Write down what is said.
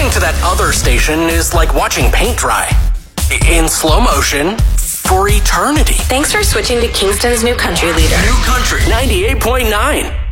listening to that other station is like watching paint dry. In slow motion for eternity. Thanks for switching to Kingston's new country leader. New country 98.9.